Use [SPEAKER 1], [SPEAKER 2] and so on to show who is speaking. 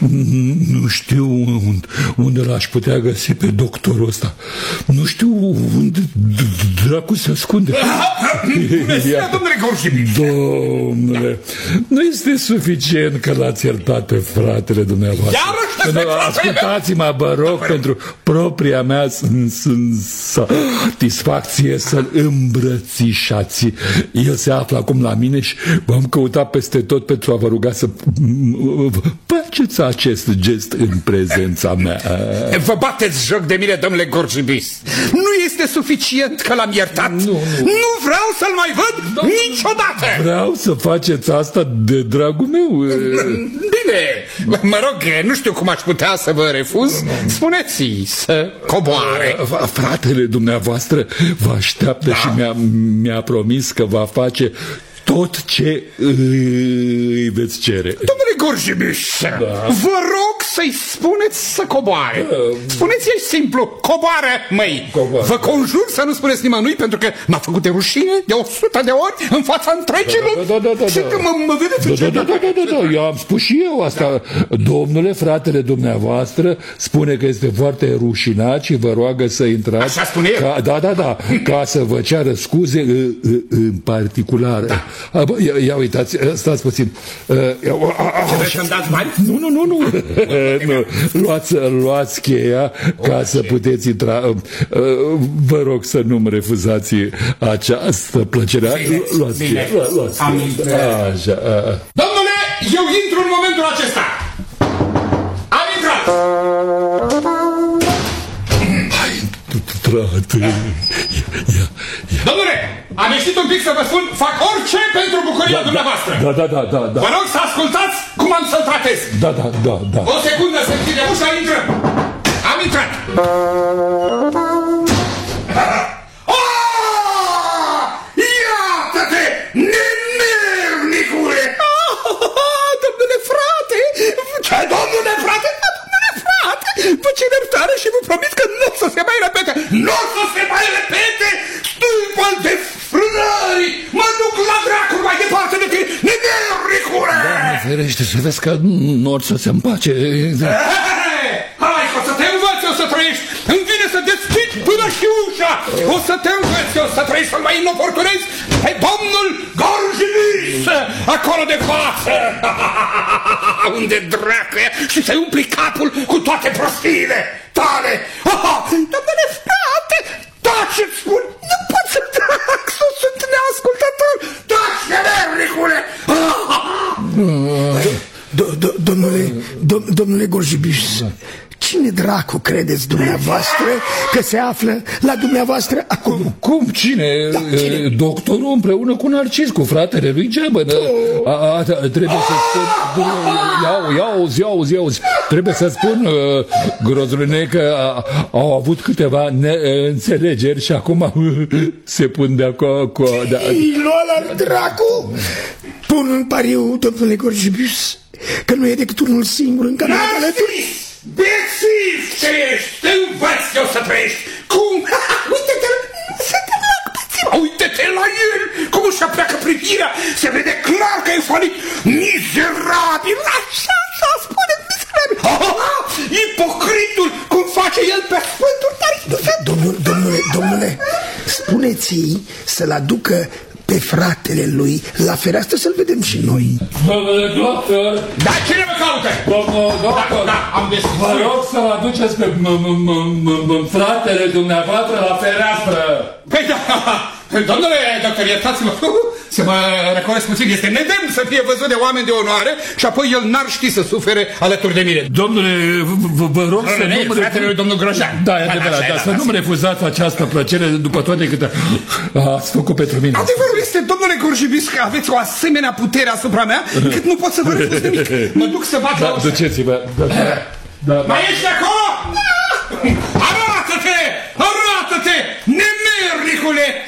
[SPEAKER 1] Nu știu unde l-aș putea găsi pe doctorul ăsta. Nu știu unde dracu se ascunde.
[SPEAKER 2] Domnule Gorjibis.
[SPEAKER 1] Domnule, nu este suficient că l-ați iertat pe fratele dumneavoastră. Ascultați-mă, vă rog, pentru propria mea satisfacție să-l îmbrățișați. El se află acum la mine și v-am căutat peste tot pentru a vă ruga să faceți acest gest în prezența mea.
[SPEAKER 2] Vă bateți joc de mine, domnule Gorjibis. Nu este suficient că l-am iertat. Nu vreau să-l mai văd niciodată.
[SPEAKER 1] Vreau să faceți asta de dragul meu.
[SPEAKER 2] Bine, mă rog, nu știu cum aș putea să vă refuz. Spuneți-i să coboare.
[SPEAKER 1] Fratele dumneavoastră vă așteaptă și mi-a promis că va face tot ce îi veți cere.
[SPEAKER 2] Domnule Gorjibis, vă rog să-i spuneți să coboare. Spuneți-i simplu, coboară, măi. Vă conjur să nu spuneți nimănui, pentru că m-a făcut de rușine de 100 de ori în fața întregilor. Și că mă vedeți.
[SPEAKER 1] Da, eu am spus și eu asta. Domnule, fratele dumneavoastră spune că este foarte rușinat și vă roagă să intrați.
[SPEAKER 2] Așa spune eu.
[SPEAKER 1] Da, ca să vă ceară scuze în particular. Ia uitați, stați puțin.
[SPEAKER 2] Trebuie să-mi dați bani?
[SPEAKER 1] Nu. Luați cheia ca să puteți intra. Vă rog să nu-mi refuzați această plăcere. Luați cheia. Așa.
[SPEAKER 2] Domnule, eu intru în momentul acesta. Am intrat.
[SPEAKER 1] Ai intrat.
[SPEAKER 2] Domnule, am ieșit un pic să vă spun, fac orice pentru bucuria dumneavoastră.
[SPEAKER 1] Da.
[SPEAKER 2] Vă rog să ascultați cum am să-l tratez.
[SPEAKER 1] Da.
[SPEAKER 2] O secundă să închide ușa, intrăm. Am intrat. Iată-te, nemernicule! Domnule frate! Ce, domnule frate? Vă cer iertare și vă promit că nu o să se mai repete. Nu o să se mai repete! Stâlpul de frânări! Mă duc la dracul mai departe de tine, nemernicule!
[SPEAKER 1] Doamne ferește, să vezi că nu or să se împace.
[SPEAKER 2] Hai, o să te învăț, o să trăiești. Îmi vine să deschid până și ușa. O să te învăț, o să trăiești, să-l mai inoportunezi pe domnul Gorjibis, acolo de față. Unde dracă e? Și să-i umpli capul cu toate prostiile tale. Domnule frate, taci-ți spun, nu pot să trag, sunt neascultător. Taci, nemernicule.
[SPEAKER 3] Domnule Gorjibis, cine dracu credeți dumneavoastră că se află la dumneavoastră acum?
[SPEAKER 1] Cum? Cine? Doctorul împreună cu Narcis, cu fratele lui Geamăn. Trebuie să spun... Iauzi. Trebuie să spun, Grozlune, că au avut câteva neînțelegeri și acum se pun de acolo.
[SPEAKER 3] Ilola dracu! Pun în pariu, domnule Gorjibis, că nu e decât unul singur în care alături.
[SPEAKER 2] Bețiv ce ești! Te învăț eu să trăiești! Cum? Uite-te la bețiv! Uite-te la el! Cum își apleacă privirea! Se vede clar că e falit! Mizerabil! Așa spune, mizerabil! Ipocritul! Cum face el pe sfântul tare!
[SPEAKER 3] Domnule, spuneți-i să-l aducă pe fratele lui la fereastră să-l vedem și noi.
[SPEAKER 1] Domnule doctor!
[SPEAKER 2] Da, cine mă caută?
[SPEAKER 1] Domnul doctor!
[SPEAKER 2] Da, am găsit.
[SPEAKER 1] Vă rog să-l aduceți pe fratele dumneavoastră la fereastră.
[SPEAKER 2] Păi da, domnule doctor, iertați-mă, să mă recolesc puțin, este nedemn să fie văzut de oameni de onoare și apoi el n-ar ști să sufere alături de mine.
[SPEAKER 1] Domnule, vă rog să nu-mi
[SPEAKER 2] fratele lui domnul Grojan.
[SPEAKER 1] Da, e adevărat, să nu-mi refuzați această plăcere după toate câte ați făcut pentru mine.
[SPEAKER 2] Adevărul este, domnule Gorjibis, că aveți o asemenea putere asupra mea, încât nu pot să vă refuz nimic. Mă duc să bat la ușă.
[SPEAKER 1] Duceți-vă.
[SPEAKER 2] Mai ești acolo? Arată-te! Nemernicule!